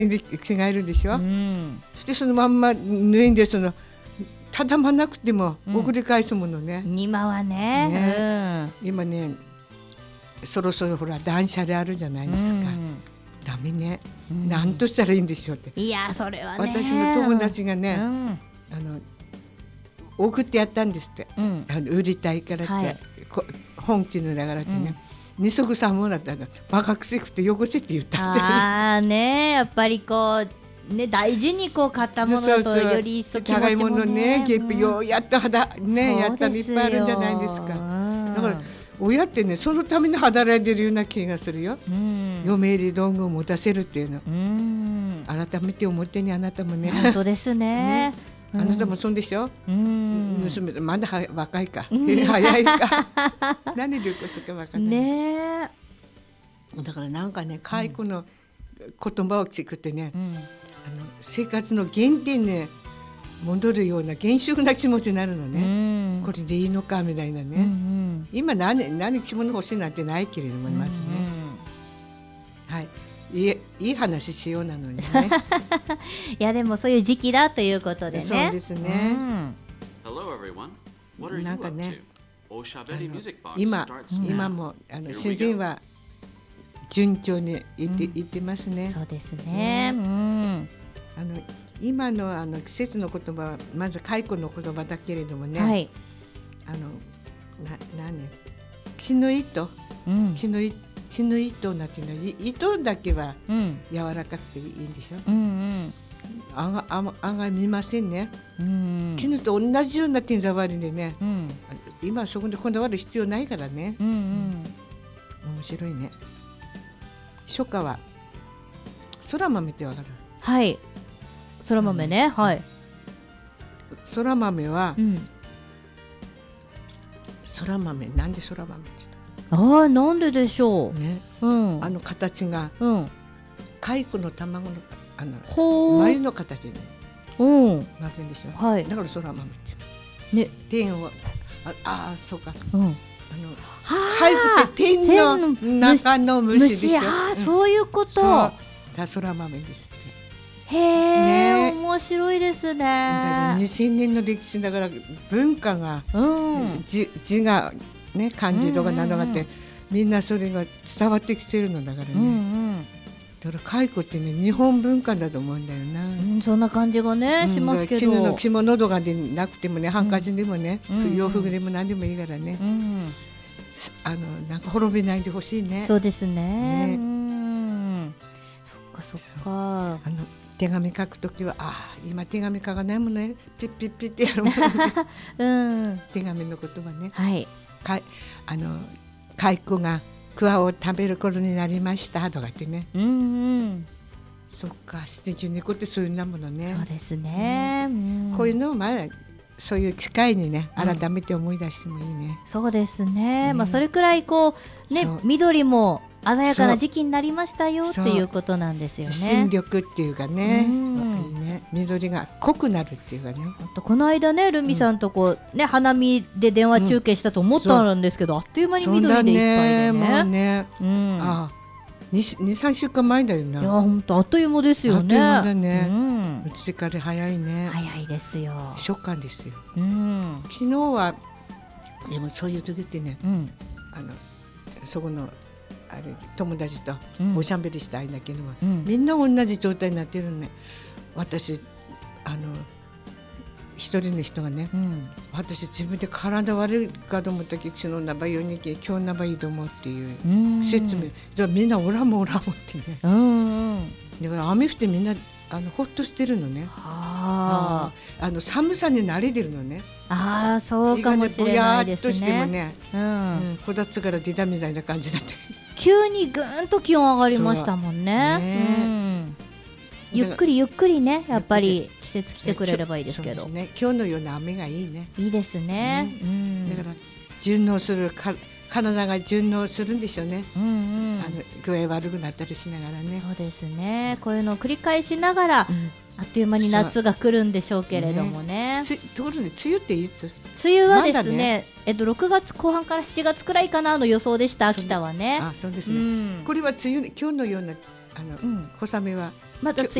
で着替えるでしょ、 うん、 そしてそのまんま脱いで畳まなくても送り返すものね、 今はね、 今ねそろそろほら断捨離あるじゃないですか、ダメね、何としたらいいんでしょうって。 いやそれはね、 私の友達がね、送ってやったんですって、売りたいからって、はい、本気のだからってね、二足三本だったらバカくせくて汚せって言ったって。 ああね、やっぱりこうね、大事にこう買ったものだとより一層気持ちもね、高いものね、 ゲップようやっとね、やったのいっぱいあるんじゃないですか。だから親ってね、そのために働いてるような気がするよ、嫁入り道具を持たせるっていうの、改めて表にあなたもね、 本当ですね、 あなたもそうでしょ、娘まだ若いか、早いか何で起こすか分かんない、ね、だからなんかね、解雇の言葉を聞くってね、生活の原点に戻るような厳粛な気持ちになるのね、これでいいのかみたいなね、今何着物欲しいなんてないけれどもいますね、はい、いい話しようなのにねいやでもそういう時期だということでね。 そうですね、なんかね、今も自然は順調にいってますね、 そうですね、 今の季節の言葉はまず蚕の言葉だけれどもね、 はい、 血の糸、血の糸なんていうのは糸だけは柔らかくていいんでしょ、案外見ませんね、絹と同じような手触りでね、今はそこでこだわる必要ないからね、面白いね。初夏は空豆ってわかる？ はい、空豆ね、はい、 空豆は、空豆なんで空豆ってなんででしょう、 ね、形が、蚕の卵の眉の形になるんですよ、はい、だから空豆ってね、天をそうか、蚕って天の中の虫でしょ、 そういうこと、 だ空豆ですって。 へー、面白いですね。 2000年の歴史だから文化が、字がね、漢字とかなどがあって、みんなそれが伝わってきてるのだからね、だから蚕ってね、日本文化だと思うんだよな、 そんな感じがね、しますけど、 絹の着物とかでなくてもね、ハンカチでもね、洋服でも何でもいいからね、なんか滅びないでほしいね。 そうですね、そっかそっか。 手紙書くときは今手紙書かないもんね、ピッピッピッってやるもん、手紙の言葉ね、はい、蚕が桑を食べる頃になりましたとかってね、そっか、七十二個ってそういうなものね。 そうですね、 こういうのをそういう機会にね、改めて思い出してもいいね。 そうですね、それくらいこうね、緑も鮮やかな時期になりましたよっていうことなんですよね。 新緑っていうかね、緑が濃くなるっていうかね。 この間ね、ルミさんとこう、ね、花見で電話中継したと思ったんですけど、あっという間に緑でいっぱいでね。 もうね、2、3週間前だよな。 いや本当あっという間ですよね。 あっという間だね、うちから早いね。 早いですよ。 初夏ですよ、昨日はでもそういう時ってね、そこの友達とおしゃべりしたいんだけども、みんな同じ状態になってるね。私一人の人がね、私自分で体悪いかと思ったけど、昨日なばよにけ今日なばいいと思うっていう説明、みんなオラもってね、だから雨降ってみんなほっとしてるのね。寒さに慣れてるのね。 そうかもしれないですね。ぼやっとしてもね、こたつから出たみたいな感じだって。 急にぐーんと気温上がりましたもんね。ゆっくりゆっくりね、やっぱり季節来てくれればいいですけど、 今日のような雨がいいね。 いいですね。 だから順応する体が順応するんでしょうね。具合悪くなったりしながらね。 そうですね。こういうのを繰り返しながら、あっという間に夏が来るんでしょうけれどもね。 ところで梅雨っていつ？ 梅雨はですね、6月後半から7月くらいかなの予想でした。秋田はね。 そうですね。これは梅雨、今日のような小雨はまた